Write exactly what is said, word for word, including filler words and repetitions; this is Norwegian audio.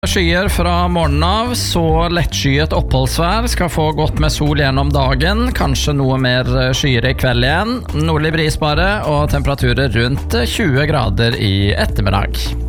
Skyer fra morgenen av, så lettskyet oppholdsvær, skal få godt med sol gjennom dagen, kanskje noe mer skyer i kveld igjen, nordlig bris bare, og temperaturer rundt tjue grader i ettermiddag.